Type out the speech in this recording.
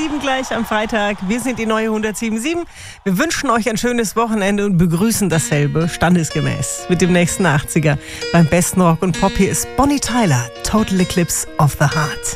7 gleich am Freitag. Wir sind die neue 107.7. Wir wünschen euch ein schönes Wochenende und begrüßen dasselbe, standesgemäß, mit dem nächsten 80er. Beim besten Rock und Pop hier ist Bonnie Tyler, Total Eclipse of the Heart.